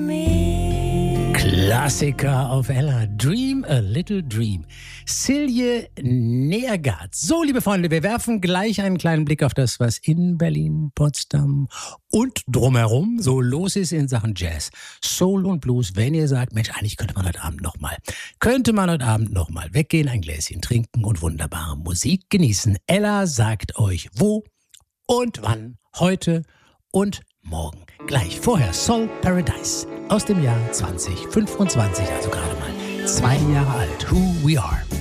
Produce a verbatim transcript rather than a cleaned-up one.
Klassiker auf Ella. Dream a Little Dream. Silje Neergaard. So, liebe Freunde, wir werfen gleich einen kleinen Blick auf das, was in Berlin, Potsdam und drumherum so los ist in Sachen Jazz, Soul und Blues. Wenn ihr sagt, Mensch, eigentlich könnte man heute Abend nochmal, könnte man heute Abend nochmal weggehen, ein Gläschen trinken und wunderbare Musik genießen. Ella sagt euch, wo und wann, heute und morgen. Gleich vorher Soul Paradise aus dem Jahr zwanzig fünfundzwanzig, also gerade mal zwei Jahre alt. Who We Are.